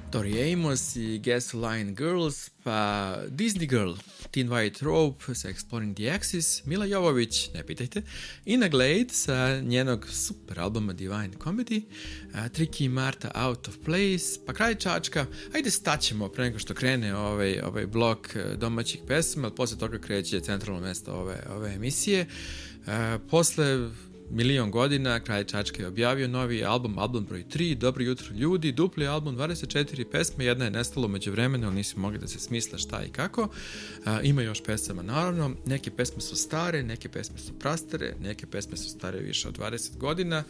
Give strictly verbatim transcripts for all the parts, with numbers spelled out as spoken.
Tori Amos i Gasoline Girls, pa Disney Girl, Teen White Robe sa Exploring the Axis, Mila Jovović, ne pitajte, Ina Glade sa njenog super albuma Divine Comedy, uh, Tricky i Marta Out of Place, pa kraj Čačka. Ajde staćemo pre nego što krene ovaj, ovaj blok domaćih pesama, ali posle toga kreće centralno mesto ove, ove emisije. Uh, posle milion godina Kralj Čačka je objavio novi album, album broj tri, Dobro jutro ljudi, dupli album, dvadeset četiri pesme, jedna je nestala umeđu vremena, ali nisu mogli da se smisle šta i kako. Uh, ima još pesama, naravno, neke pesme su stare, neke pesme su prastare, neke pesme su stare više od dvadeset godina.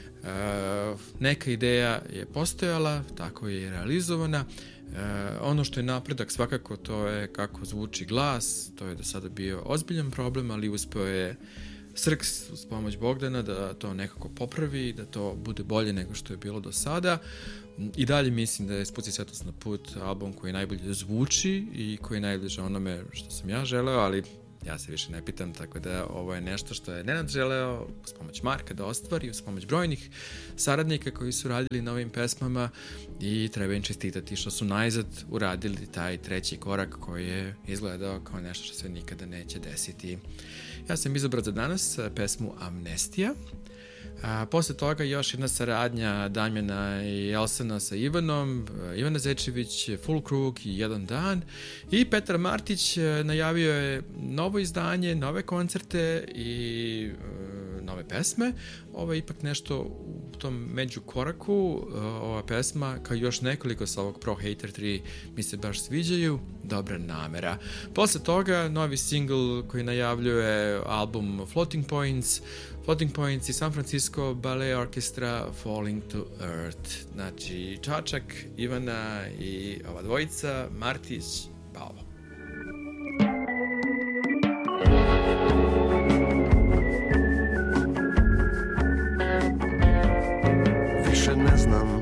Uh, neka ideja je postojala, tako je i realizovana. Uh, ono što je napredak svakako to je kako zvuči glas, to je do sada bio ozbiljan problem, ali uspeo je Srks uz pomoć Bogdana da to nekako popravi, da to bude bolje nego što je bilo do sada. I dalje mislim da je Spusti svetost na put album koji najbolje zvuči i koji je najbliže onome što sam ja želeo, ali ja se više ne pitam, tako da ovo je nešto što je Nenad želeo uz pomoć Marka da ostvari, uz pomoć brojnih saradnika koji su radili na ovim pesmama i treba im čestitati što su najzad uradili taj treći korak koji je izgledao kao nešto što se nikada neće desiti. Ja sam izabrao za danas pesmu Amnestija. A, posle toga još jedna saradnja Damjana i Elsana sa Ivanom, Ivana Zečević, Full Krug i Jedan dan. I Petar Martić najavio je novo izdanje, nove koncerte i e, nove pesme. Ovo je ipak nešto u tom međukoraku. E, ova pesma, kao još nekoliko sa ovog Pro Hater tri, mi se baš sviđaju. Dobra namera. Posle toga novi single koji najavljuje album Floating Points, Floating Points i San Francisco Ballet Orchestra Falling to Earth. Znači, Čačak, Ivana i ova dvojica, Martić